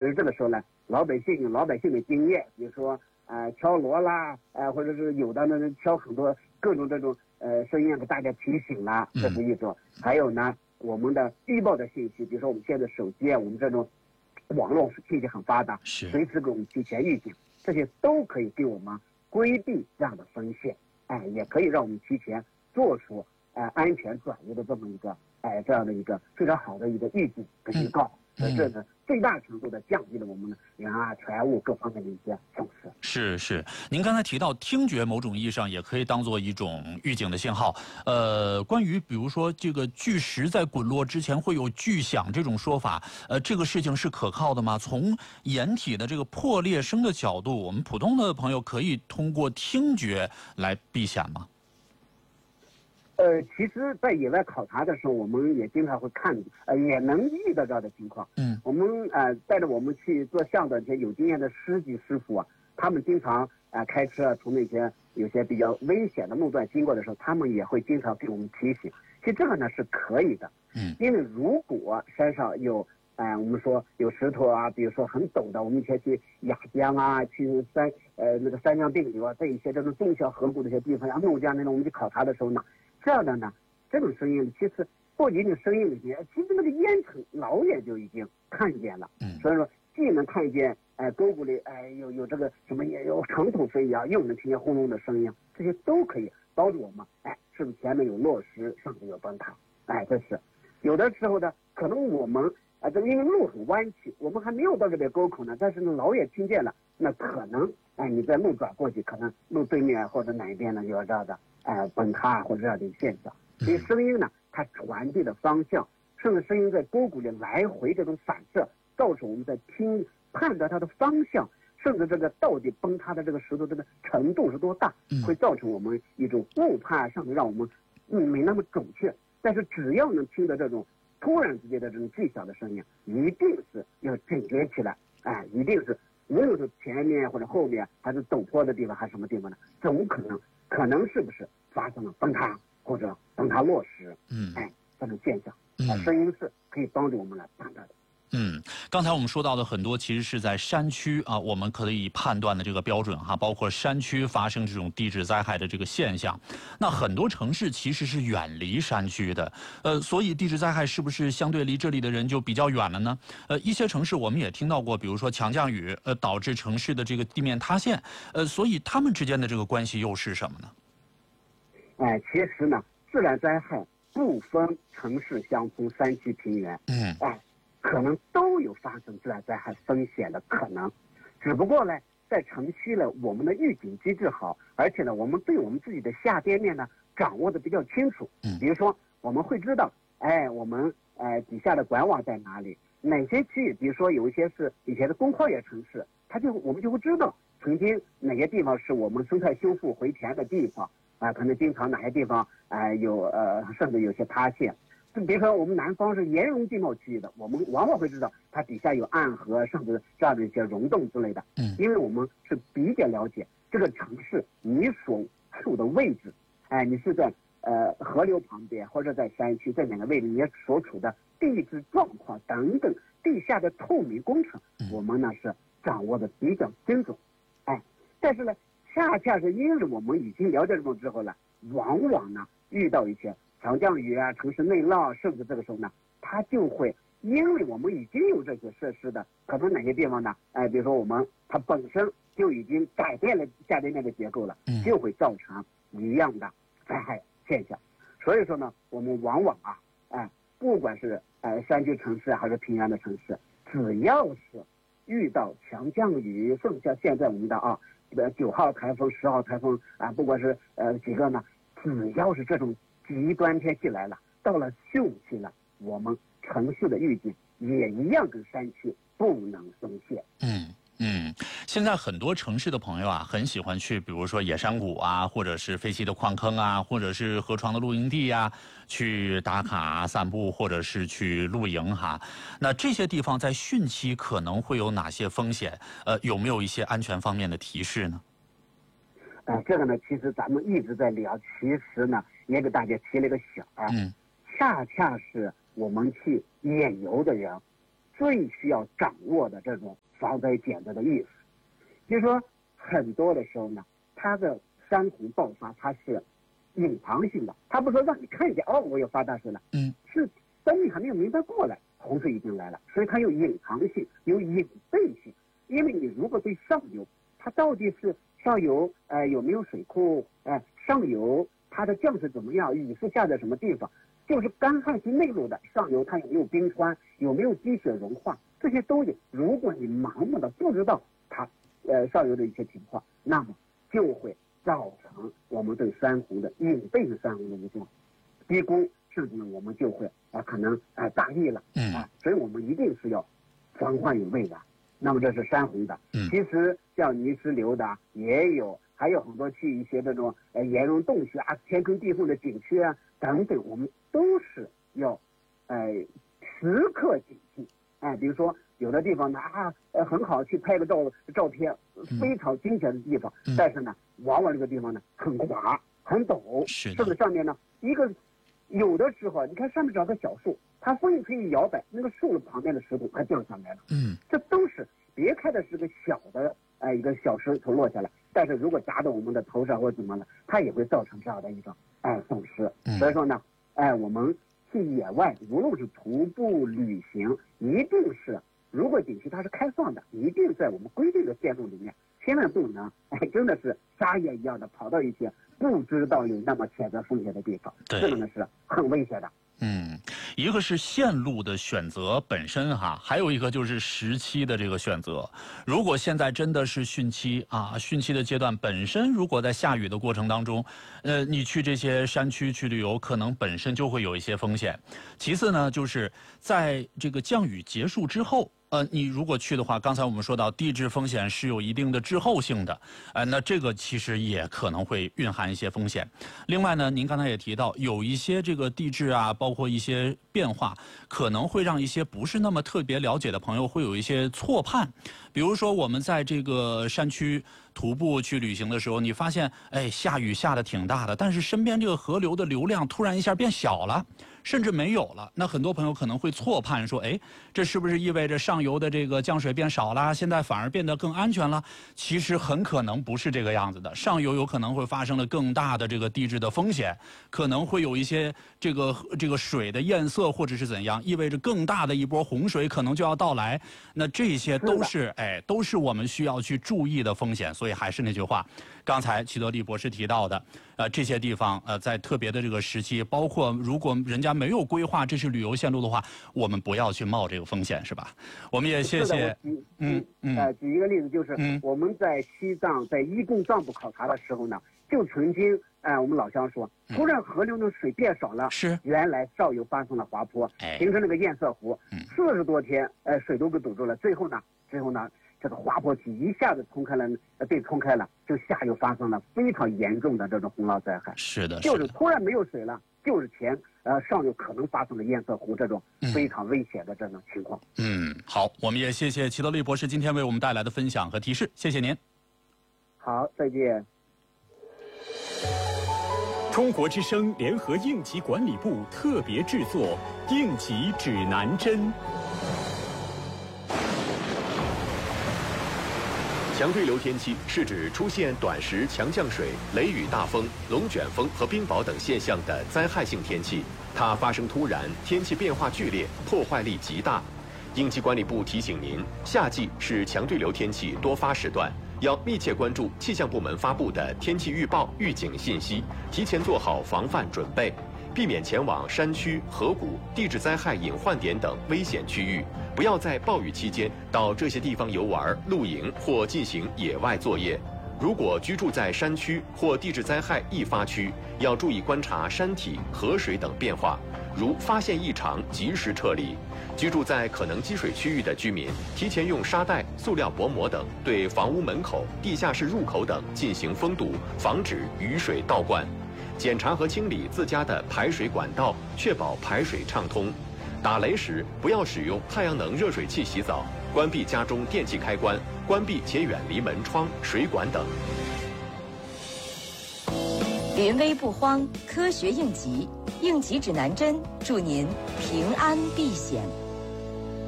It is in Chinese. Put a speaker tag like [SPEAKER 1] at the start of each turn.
[SPEAKER 1] 以这个时候呢，老百姓的经验，比如说敲锣啦，或者是有的呢敲很多各种这种声音给大家提醒啦，这是一种。还有呢，我们的预报的信息，比如说我们现在手机啊，我们这种网络信息很发达，随时给我们提前预警，这些都可以给我们规避这样的风险，也可以让我们提前做出安全转移的这么一个这样的一个非常好的一个预警跟预告，这呢最大程度的降低了我们的人啊、财物各方面的一些损失。
[SPEAKER 2] 是，您刚才提到听觉某种意义上也可以当做一种预警的信号。关于比如说这个巨石在滚落之前会有巨响这种说法，这个事情是可靠的吗？从掩体的这个破裂声的角度，我们普通的朋友可以通过听觉来避险吗？
[SPEAKER 1] 其实，在野外考察的时候，我们也经常会看，也能遇到这样的情况。我们带着我们去做向导，这些有经验的师傅啊，他们经常开车从那些有些比较危险的路段经过的时候，他们也会经常给我们提醒。其实这个呢是可以的，因为如果山上有我们说有石头啊，比如说很陡的，我们以前去雅江啊，去那个三江并流啊，在一些这种中小河谷的一些地方，像怒江那种，我们去考察的时候呢。这样的呢，这种声音其实不仅仅声音里面，其实那个烟尘老远就已经看见了。所以说既能看见沟谷里有这个什么也有长筒飞扬，又能听见轰隆的声音，这些都可以帮助我们是不是前面有落石，甚至有崩塌？这是有的时候呢，可能我们这因为路很弯曲，我们还没有到这边沟口呢，但是呢老远听见了，那可能你在路转过去，可能路对面或者哪一边呢有这样的崩塌或者这样的现象。所以声音呢，它传递的方向，甚至声音在沟谷里来回这种反射，造成我们在判断它的方向，甚至这个到底崩塌的这个石头这个程度是多大，会造成我们一种误判，甚至让我们没那么准确。但是只要能听到这种突然之间的这种巨响的声音，一定是要警觉起来，一定是无论是前面或者后面，还是陡坡的地方，还是什么地方呢，总可能是不是发生了崩塌或者崩塌落石，这种现象，声音是可以帮助我们来判断的。
[SPEAKER 2] 刚才我们说到的很多其实是在山区啊，我们可以判断的这个标准哈，包括山区发生这种地质灾害的这个现象。那很多城市其实是远离山区的，所以地质灾害是不是相对离这里的人就比较远了呢？一些城市我们也听到过，比如说强降雨，导致城市的这个地面塌陷，所以他们之间的这个关系又是什么呢？
[SPEAKER 1] 其实呢，自然灾害不分城市、乡村、山区、平原，可能都有发生自然灾害风险的可能，只不过呢，在城区呢，我们的预警机制好，而且呢，我们对我们自己的下跌面呢掌握的比较清楚。比如说，我们会知道，我们底下的管网在哪里，哪些区域，比如说有一些是以前的工矿业城市，我们就会知道曾经哪些地方是我们生态修复回填的地方，可能经常哪些地方有甚至有些塌陷。比如说我们南方是岩溶地貌区域的，我们往往会知道它底下有暗河，甚至这样的一些溶洞之类的。因为我们是比较了解这个城市你所处的位置，你是在河流旁边，或者在山区，在哪个位置，你所处的地质状况等等，地下的透明工程，我们呢是掌握的比较精准。但是呢，恰恰是因为我们已经了解这种之后呢，往往呢遇到一些强降雨啊、城市内涝，甚至这个时候呢，它就会因为我们已经有这些设施的，可能哪些地方呢？比如说它本身就已经改变了下地面的结构了，就会造成一样的灾害现象。所以说呢，我们往往不管是山区城市还是平原的城市，只要是遇到强降雨，甚至像现在我们的9号台风、10号台风不管是几个呢，只要是这种极端天气来了，到了汛期了，我们城市的预警也一样跟山区不能松懈。
[SPEAKER 2] 现在很多城市的朋友很喜欢去，比如说野山谷或者是废弃的矿坑或者是河床的露营地去打卡散步，或者是去露营那这些地方在汛期可能会有哪些风险？有没有一些安全方面的提示呢？
[SPEAKER 1] 这个呢，其实咱们一直在聊，其实呢也给大家提了个醒，恰恰是我们去野游的人， 最需要掌握的这种防灾减灾的意识。就是说，很多的时候呢，它的山洪爆发它是隐藏性的，它不是说让你看见哦，我要发大水了，是当你还没有明白过来，洪水已经来了，所以它有隐藏性，有隐蔽性。因为你如果对上游，它到底是上游有没有水库，上游它的降水怎么样，雨是下在什么地方，就是干旱性内陆的上游它有没有冰川，有没有积雪融化，这些都有。如果你盲目的不知道它上游的一些情况，那么就会造成我们对山洪的隐蔽的山洪的一种低估，甚至呢我们就会可能大意了所以我们一定是要防患于未然。那么这是山洪的，其实像泥石流的也有，还有很多去一些这种岩溶洞穴天坑地缝的景区等等，我们都是要时刻警惕。比如说有的地方呢很好去拍个照片，非常精彩的地方，但是呢往往这个地方呢很滑很陡，甚至上面呢有的时候你看上面长个小树，它风一吹一摇摆，那个树旁边的石头快掉下来了。这都是别看的是个小的一个小石头落下来，但是如果砸到我们的头上或怎么了，它也会造成这样的一种损失。所以说呢我们去野外无论是徒步旅行，一定是如果景区它是开放的，一定在我们规定的线路里面，千万不能真的是撒野一样的跑到一些不知道有那么潜在风险的地方，这个呢是很危险的。
[SPEAKER 2] 一个是线路的选择本身还有一个就是时期的这个选择。如果现在真的是汛期汛期的阶段，本身如果在下雨的过程当中，你去这些山区去旅游，可能本身就会有一些风险。其次呢，就是在这个降雨结束之后。你如果去的话，刚才我们说到地质风险是有一定的滞后性的，那这个其实也可能会蕴含一些风险。另外呢，您刚才也提到有一些这个地质包括一些变化，可能会让一些不是那么特别了解的朋友会有一些错判。比如说我们在这个山区徒步去旅行的时候，你发现下雨下得挺大的，但是身边这个河流的流量突然一下变小了，甚至没有了。那很多朋友可能会错判说，这是不是意味着上游的这个降水变少了，现在反而变得更安全了？其实很可能不是这个样子的，上游有可能会发生了更大的这个地质的风险，可能会有一些这个水的堰塞或者是怎样，意味着更大的一波洪水可能就要到来。那这些都是我们需要去注意的风险。所以还是那句话，刚才齐德利博士提到的，这些地方在特别的这个时期，包括如果人家没有规划这是旅游线路的话，我们不要去冒这个风险，是吧？我们也谢谢。
[SPEAKER 1] 举一个例子，就是我们在西藏在伊贡藏布考察的时候呢，就曾经我们老乡说，突然河流的水变少了，原来上游发生了滑坡，形成那个堰塞湖，40多天水都给堵住了，最后呢这个滑坡期一下子冲开了，就下游发生了非常严重的这种洪涝灾害。
[SPEAKER 2] 是的，
[SPEAKER 1] 就是突然没有水了，就是上游可能发生了堰塞湖这种非常危险的这种情况。
[SPEAKER 2] 好，我们也谢谢齐德利博士今天为我们带来的分享和提示，谢谢您。
[SPEAKER 1] 好，再见。
[SPEAKER 3] 中国之声联合应急管理部特别制作《应急指南针》。
[SPEAKER 4] 强对流天气是指出现短时强降水、雷雨大风、龙卷风和冰雹等现象的灾害性天气，它发生突然，天气变化剧烈，破坏力极大。应急管理部提醒您，夏季是强对流天气多发时段，要密切关注气象部门发布的天气预报、预警信息，提前做好防范准备，避免前往山区、河谷、地质灾害隐患点等危险区域，不要在暴雨期间到这些地方游玩、露营或进行野外作业。如果居住在山区或地质灾害易发区，要注意观察山体、河水等变化，如发现异常及时撤离。居住在可能积水区域的居民，提前用沙袋、塑料薄膜等对房屋门口、地下室入口等进行封堵，防止雨水倒灌。检查和清理自家的排水管道，确保排水畅通。打雷时不要使用太阳能热水器洗澡，关闭家中电器开关，关闭且远离门窗、水管等。
[SPEAKER 5] 临危不慌，科学应急，应急指南针，祝您平安避险。